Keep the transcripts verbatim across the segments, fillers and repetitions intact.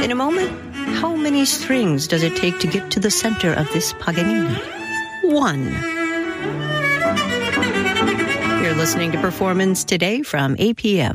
In a moment, how many strings does it take to get to the center of this Paganini? One. You're listening to Performance Today from A P M.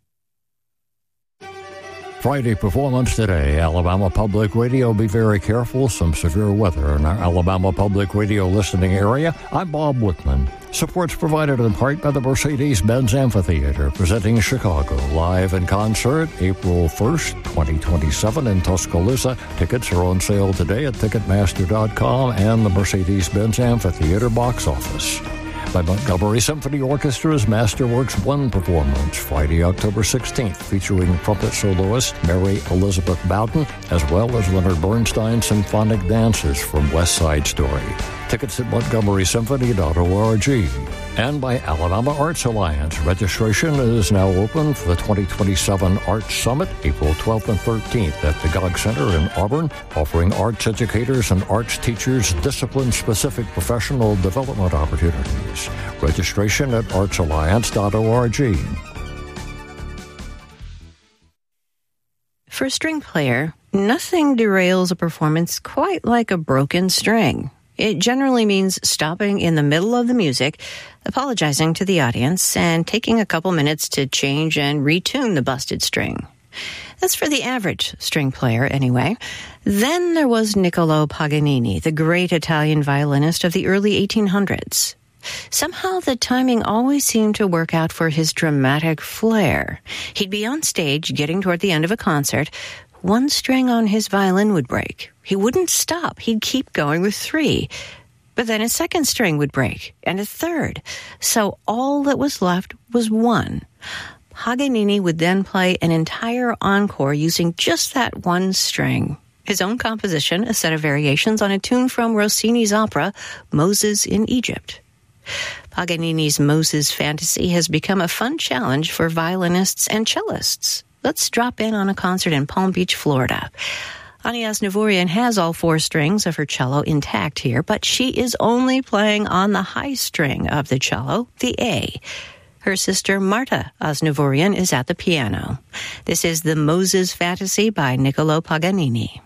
Friday Performance Today, Alabama Public Radio. Be very careful. Some severe weather in our Alabama Public Radio listening area. I'm Bob Wickman. Support's provided in part by the Mercedes-Benz Amphitheater, presenting Chicago live in concert April first, twenty twenty-seven in Tuscaloosa. Tickets are on sale today at Ticketmaster dot com and the Mercedes-Benz Amphitheater box office. By Montgomery Symphony Orchestra's Masterworks One performance, Friday, October sixteenth, featuring trumpet soloist Mary Elizabeth Bowden, as well as Leonard Bernstein Symphonic Dances from West Side Story. Tickets at Montgomery Symphony dot org. And by Alabama Arts Alliance. Registration is now open for the twenty twenty-seven Arts Summit, April twelfth and thirteenth at the Gog Center in Auburn, offering arts educators and arts teachers discipline-specific professional development opportunities. Registration at arts alliance dot org. For a string player, nothing derails a performance quite like a broken string. It generally means stopping in the middle of the music, apologizing to the audience, and taking a couple minutes to change and retune the busted string. That's for the average string player, anyway. Then there was Niccolò Paganini, the great Italian violinist of the early eighteen hundreds. Somehow the timing always seemed to work out for his dramatic flair. He'd be on stage getting toward the end of a concert. One string on his violin would break. He wouldn't stop. He'd keep going with three. But then a second string would break, and a third. So all that was left was one. Paganini would then play an entire encore using just that one string. His own composition, a set of variations on a tune from Rossini's opera, Moses in Egypt. Paganini's Moses Fantasy has become a fun challenge for violinists and cellists. Let's drop in on a concert in Palm Beach, Florida. Anya Aznavourian has all four strings of her cello intact here, but she is only playing on the high string of the cello, the A. Her sister Marta Aznavourian is at the piano. This is the Moses Fantasy by Niccolò Paganini.